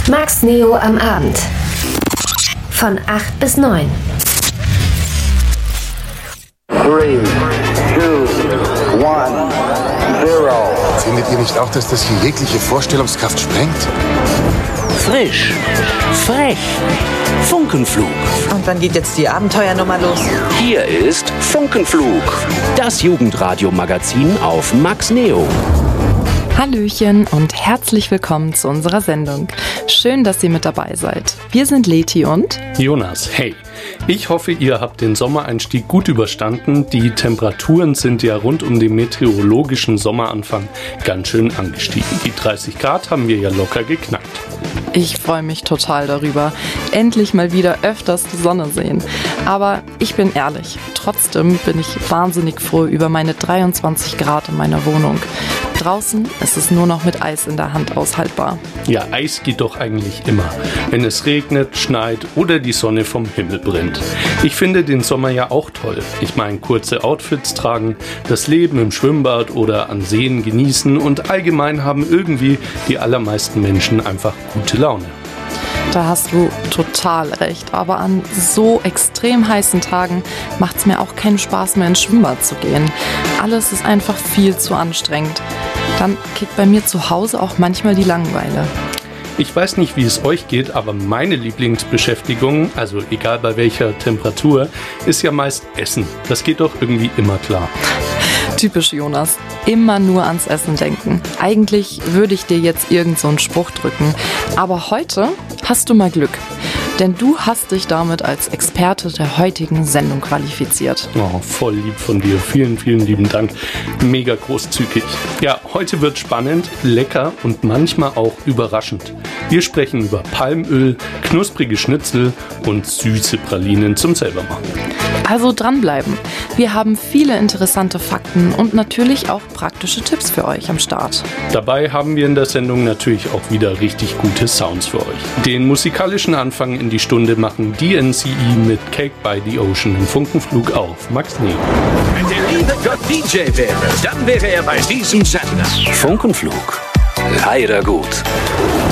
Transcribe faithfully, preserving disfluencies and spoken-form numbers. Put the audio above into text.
Max Neo am Abend. Von acht bis neun. drei, zwei, eins, null. Findet ihr nicht auch, dass das hier jegliche Vorstellungskraft sprengt? Frisch, frech, Funkenflug. Und wann geht jetzt die Abenteuernummer los? Hier ist Funkenflug, das Jugendradio-Magazin auf Max Neo. Hallöchen und herzlich willkommen zu unserer Sendung. Schön, dass ihr mit dabei seid. Wir sind Leti und Jonas. Hey, ich hoffe, ihr habt den Sommereinstieg gut überstanden. Die Temperaturen sind ja rund um den meteorologischen Sommeranfang ganz schön angestiegen. Die dreißig Grad haben wir ja locker geknackt. ich freue mich total darüber. Endlich mal wieder öfters die Sonne sehen. Aber ich bin ehrlich, trotzdem bin ich wahnsinnig froh über meine dreiundzwanzig Grad in meiner Wohnung. Draußen ist es nur noch mit Eis in der Hand aushaltbar. Ja, Eis geht doch eigentlich immer, wenn es regnet, schneit oder die Sonne vom Himmel brennt. Ich finde den Sommer ja auch toll. Ich meine, kurze Outfits tragen, das Leben im Schwimmbad oder an Seen genießen und allgemein haben irgendwie die allermeisten Menschen einfach gute Laune. Da hast du total recht, aber an so extrem heißen Tagen macht es mir auch keinen Spaß mehr ins Schwimmbad zu gehen. Alles ist einfach viel zu anstrengend. Dann kickt bei mir zu Hause auch manchmal die Langeweile. Ich weiß nicht, wie es euch geht, aber meine Lieblingsbeschäftigung, also egal bei welcher Temperatur, ist ja meist Essen. Das geht doch irgendwie immer klar. Typisch Jonas, immer nur ans Essen denken. Eigentlich würde ich dir jetzt irgend so einen Spruch drücken, aber heute hast du mal Glück. Denn du hast dich damit als Experte der heutigen Sendung qualifiziert. Oh, voll lieb von dir. Vielen, vielen lieben Dank. Mega großzügig. Ja, heute wird spannend, lecker und manchmal auch überraschend. Wir sprechen über Palmöl, knusprige Schnitzel und süße Pralinen zum selbermachen. Also dranbleiben. Wir haben viele interessante Fakten und natürlich auch praktische Tipps für euch am Start. Dabei haben wir in der Sendung natürlich auch wieder richtig gute Sounds für euch. Den musikalischen Anfang in die Stunde machen D N C E mit Cake by the Ocean im Funkenflug auf Max Neo. Wenn der liebe Gott D J wäre, dann wäre er bei diesem Sender. Funkenflug, leider gut.